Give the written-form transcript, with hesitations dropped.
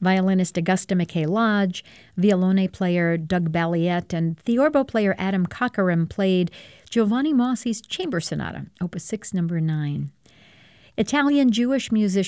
Violinist Augusta McKay Lodge, violone player Doug Balliet, and theorbo player Adam Cockerham played Giovanni Mossi's Chamber Sonata, Opus 6, No. 9. Italian Jewish musician